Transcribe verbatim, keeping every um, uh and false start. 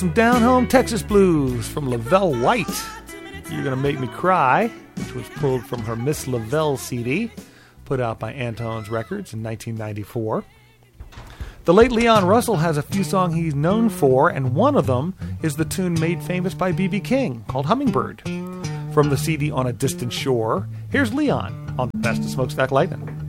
Down Home Texas Blues from Lavelle White. You're Gonna Make Me Cry, which was pulled from her Miss Lavelle C D, put out by Antone's Records in nineteen ninety-four. The late Leon Russell has a few songs he's known for, and one of them is the tune made famous by B B King called Hummingbird. From the C D On a Distant Shore, here's Leon on the Best of Smokestack Lightning.